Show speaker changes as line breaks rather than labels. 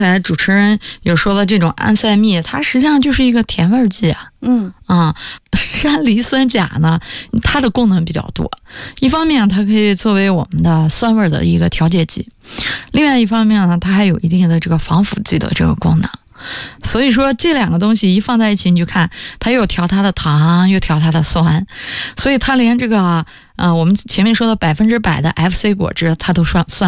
才主持人有说了，这种安赛蜜它实际上就是一个甜味剂啊。山梨酸钾呢，它的功能比较多。一方面它可以作为我们的酸味的一个调节剂，另外一方面呢，它还有一定的这个防腐剂的这个功能。所以说这两个东西一放在一起，你就看它又调它的糖，又调它的酸，所以它连这个我们前面说的100%的 FC 果汁它都算